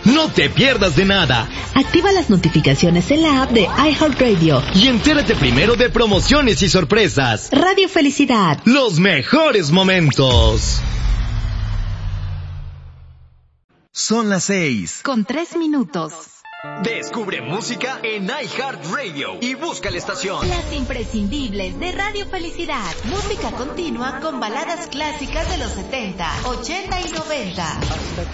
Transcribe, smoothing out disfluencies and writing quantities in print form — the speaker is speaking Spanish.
No te pierdas de nada. Activa las notificaciones en la app de iHeartRadio y entérate primero de promociones y sorpresas. Radio Felicidad. Los mejores momentos. Son las 6:03. Descubre música en iHeartRadio y busca la estación. Las imprescindibles de Radio Felicidad. Música continua con baladas clásicas de los 70, 80 y 90.